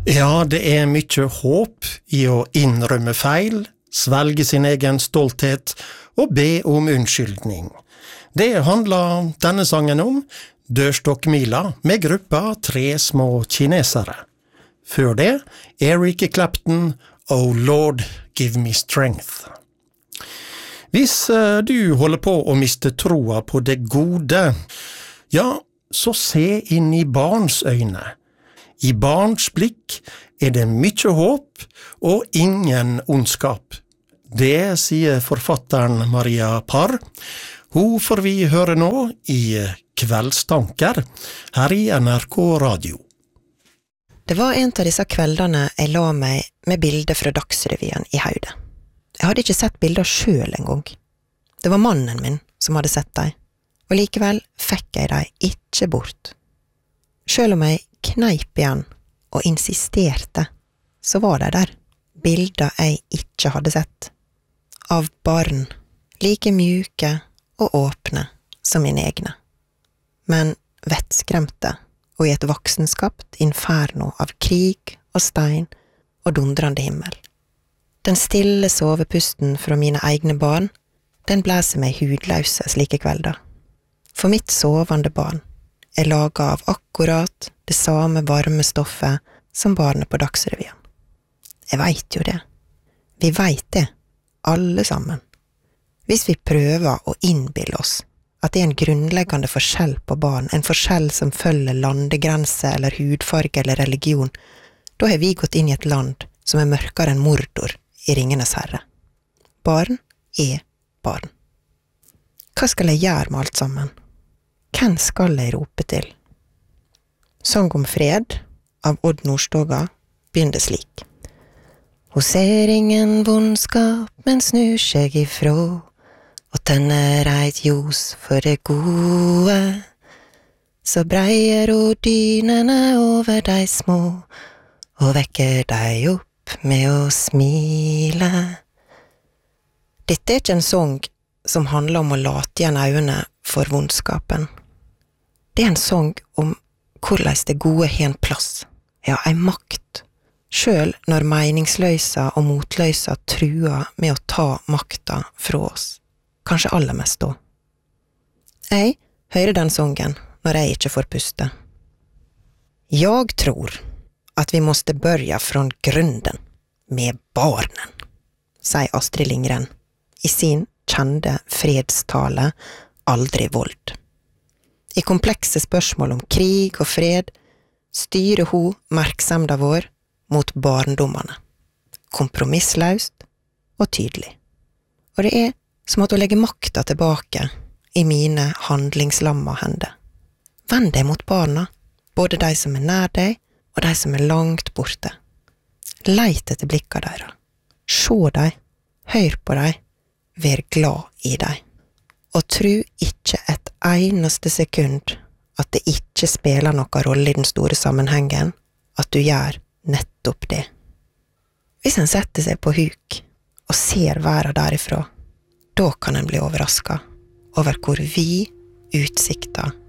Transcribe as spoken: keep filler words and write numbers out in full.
Ja, det er mye håp i å innrømme feil, svelge sin egen stolthet og be om unnskyldning. Det handler denne sangen om, Dørstokkmila med gruppa Tre små kinesere. Før det, Eric Clapton, Oh Lord, give me strength. Hvis du holder på å miste troa på det gode, ja, så se inn i barns øyne. I barns blikk er det mye håp og ingen ondskap. Det sier forfatteren Maria Parr. Hun får vi høre nå i Kveldstanker, her i N R K Radio. Det var en av disse kveldene jeg la meg med bilder fra Dagsrevyen i hodet. Jeg hadde ikke sett bilder selv en gang. Det var mannen min som hadde sett dem, og likevel fikk jeg dem ikke bort. Selv om jeg kneip igjen og insisterte, så var de der, bilder jeg ikke hadde sett. Av barn, like mjuke og åpne som mine egne. Men vettskremte og i et voksenskapt inferno av krig og stein og dundrande himmel. Den stille sovepusten fra mine egne barn, den blæser meg hudløse slike kvelder. For mitt sovende barn er laget av akkurat det samme varme stoffet som barnet på Dagsrevyen. Jeg vet jo det. Vi vet det, alle sammen. Hvis vi prøver å innbille oss at det er en grunnleggende forskjell på barn, en forskjell som følger landegrense eller hudfarge eller religion, da har vi gått inn i et land som er mørkere enn Mordor i Ringenes herre. Barn er barn. Hva skal jeg gjøre med alt sammen? Hvem skal jeg rope til? Sang om fred av Odd Nordstoga begynner slik. Hun ser ingen vondskap, men snur seg ifrå, og tenner eit ljos for det gode. Så breier hun dynene over de små, og vekker de opp med å smile. Dette er ikke en sang som handler om å late igjen øynene for vondskapen. Det er en sang om hvordan det gode har en plass, ja, en makt, selv når meningsløsa og motløsa truer med å ta makta fra oss, kanskje aller mest da. Jeg hører den sangen når jeg ikke får puste. Jeg tror at vi måste börja från grunden med barnen, sier Astrid Lindgren i sin kjente fredstale Aldri vold. I komplekse spørsmål om krig og fred styrer hun merksemda vår mot barndommene, kompromissløst og tydelig. Og det er som at hun legger makta tilbake i mine handlingslamma hender. Vend deg mot barna, både de som er nær deg og de som er langt borte. Leit etter blikka deres. Se dem, hør på dem, vær glad i dem. Og tru ikke et eneste sekund at det ikke spiller noen rolle i den store sammenhengen, at du gjør nettopp det. Hvis en setter seg på huk og ser verden derifra, da kan en bli overrasket over hvor vid utsikta